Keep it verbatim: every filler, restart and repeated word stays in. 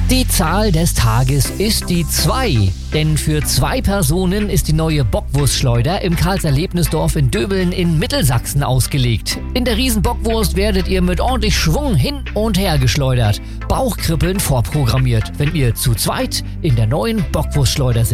Die Zahl des Tages ist die zwei, denn für zwei Personen ist die neue Bockwurstschleuder im Karls-Erlebnisdorf in Döbeln in Mittelsachsen ausgelegt. In der Riesenbockwurst werdet ihr mit ordentlich Schwung hin und her geschleudert. Bauchkribbeln vorprogrammiert, wenn ihr zu zweit in der neuen Bockwurstschleuder sitzt.